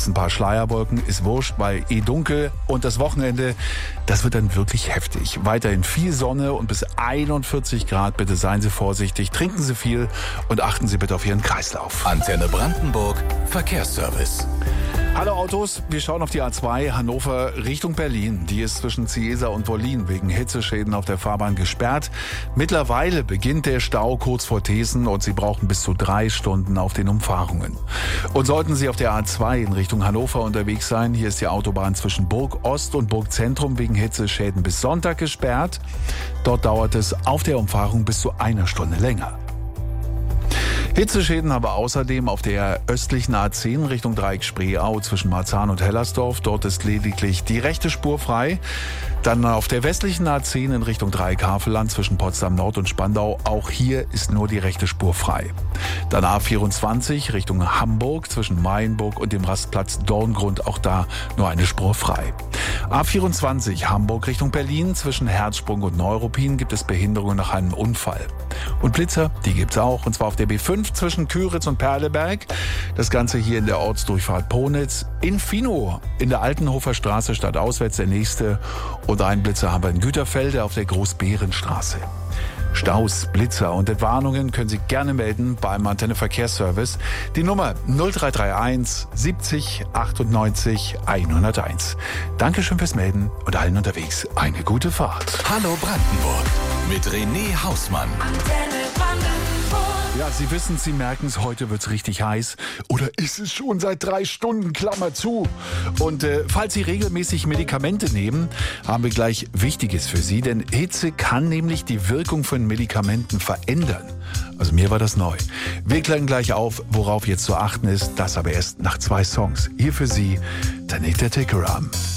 ein paar Schleierwolken, ist wurscht, weil dunkel. Und das Wochenende, das wird dann wirklich heftig. Weiterhin viel Sonne und bis 41 Grad. Bitte seien Sie vorsichtig, trinken Sie viel und achten Sie bitte auf Ihren Kreislauf. Antenne Brandenburg, Verkehrsservice. Hallo Autos, wir schauen auf die A2 Hannover Richtung Berlin. Die ist zwischen Ciesa und Wollin wegen Hitzeschäden auf der Fahrbahn gesperrt. Mittlerweile beginnt der Stau kurz vor Thesen und Sie brauchen bis zu 3 Stunden auf den Umfahrungen. Und sollten Sie auf der A2 in Richtung Hannover unterwegs sein, hier ist die Autobahn zwischen Burg Ost und Burg Zentrum wegen Hitzeschäden bis Sonntag gesperrt. Dort dauert es auf der Umfahrung bis zu 1 Stunde länger. Hitzeschäden haben wir außerdem auf der östlichen A10 Richtung Dreieck Spreeau zwischen Marzahn und Hellersdorf. Dort ist lediglich die rechte Spur frei. Dann auf der westlichen A10 in Richtung Dreieck Havelland zwischen Potsdam Nord und Spandau. Auch hier ist nur die rechte Spur frei. Dann A24 Richtung Hamburg zwischen Mayenburg und dem Rastplatz Dorngrund. Auch da nur eine Spur frei. A24 Hamburg Richtung Berlin zwischen Herzsprung und Neuruppin gibt es Behinderungen nach einem Unfall. Und Blitzer, die gibt's auch, und zwar auf der B5 zwischen Küritz und Perleberg. Das Ganze hier in der Ortsdurchfahrt Ponitz. In Finow in der Altenhofer Straße stadtauswärts der nächste. Und einen Blitzer haben wir in Güterfelde auf der Großbeerenstraße. Staus, Blitzer und Entwarnungen können Sie gerne melden beim Antenne Verkehrsservice. Die Nummer 0331 70 98 101. Dankeschön fürs Melden und allen unterwegs eine gute Fahrt. Hallo Brandenburg mit René Hausmann. Antenne Brandenburg. Ja, Sie wissen, Sie merken es, heute wird's richtig heiß. Oder ist es schon seit 3 Stunden, Klammer zu. Und falls Sie regelmäßig Medikamente nehmen, haben wir gleich Wichtiges für Sie. Denn Hitze kann nämlich die Wirkung von Medikamenten verändern. Also mir war das neu. Wir klären gleich auf, worauf jetzt zu achten ist. Das aber erst nach 2 Songs. Hier für Sie, Tanita Tikaram.